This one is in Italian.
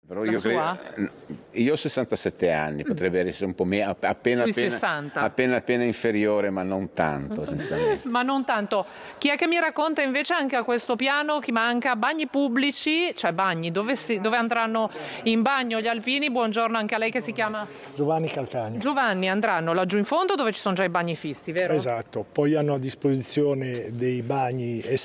Però io ho 67 anni, potrebbe essere un po' meno, appena inferiore, ma non tanto, sinceramente. Ma non tanto. Chi è che mi racconta invece anche a questo piano chi manca bagni pubblici, cioè bagni, dove andranno in bagno gli alpini? Buongiorno anche a lei, che si chiama? Giovanni Calcagno. Giovanni, andranno laggiù in fondo dove ci sono già i bagni fissi, vero? Esatto, poi hanno a disposizione dei bagni